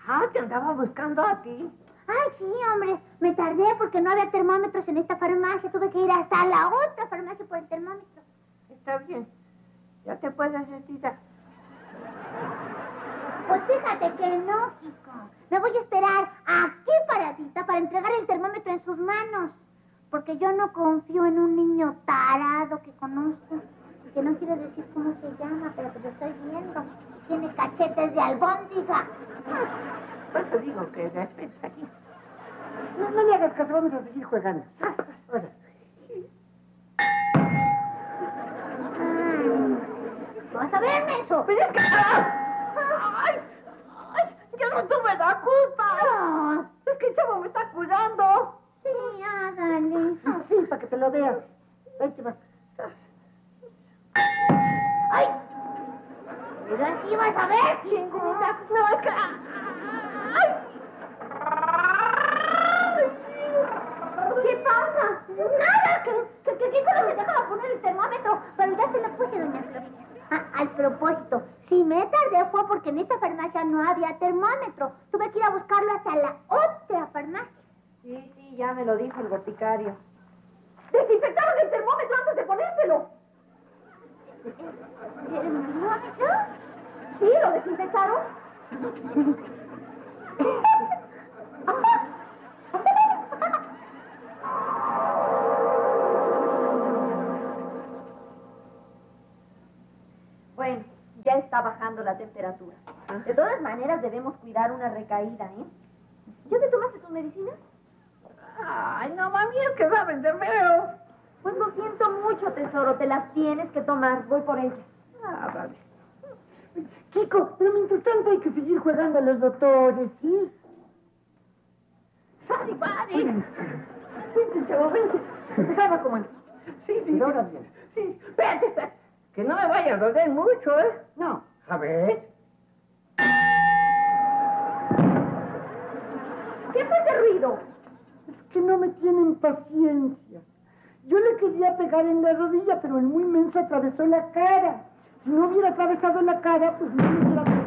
Ah, te andaba buscando a ti. Ay, sí, hombre. Me tardé porque no había termómetros en esta farmacia. Tuve que ir hasta la otra farmacia por el termómetro. Está bien. Ya te puedes retirar. Pues fíjate que no, Kiko. Me voy a esperar aquí paradita para entregar el termómetro en sus manos. Porque yo no confío en un niño tarado que conozco. Que no quiero decir cómo se llama, pero que lo estoy viendo. Tiene cachetes de albóndiga. Por eso digo que respetes aquí. No le hagas caso, vamos a seguir jugando. Ahora. Vas a verme eso. Pero es que... ¡Ay! ¡Ay! Yo no tuve la culpa. No. Es que el chavo me está cuidando. Sí, ándale. Sí, para que te lo veas. Ahí te vas. ¡Ay! Pero así vas a ver, Chingonita. No, es que... ¡Ay! ¿Qué pasa? Nada, que Kiko no se dejaba poner el termómetro, pero ya se lo puse, doña Florinda. Ah, al propósito, si me tardé fue porque en esta farmacia no había termómetro. Tuve que ir a buscarlo hasta la otra farmacia. Sí, ya me lo dijo el boticario. ¡Desinfectaron el termómetro antes de ponérselo! ¿El termómetro? ¿Sí? ¿Lo desinfectaron? Bueno, ya está bajando la temperatura. De todas maneras, debemos cuidar una recaída, ¿eh? ¿Ya te tomaste tus medicinas? Ay, no, mami, es que saben de feo. Pues lo siento mucho, tesoro. Te las tienes que tomar. Voy por ellas. Ah, vale. Chico, pero mientras tanto hay que seguir jugando a los doctores, ¿sí? ¡Sali, vale! Vente, chavo, vente. Dejaba como antes. Sí. Pero ahora bien. Sí, espérate. Que no me vaya a doler mucho, ¿eh? No, a ver. ¿Qué fue ese ruido? Es que no me tienen paciencia. Yo le quería pegar en la rodilla, pero el muy menso atravesó la cara. Si no hubiera atravesado la cara, pues no me hubiera...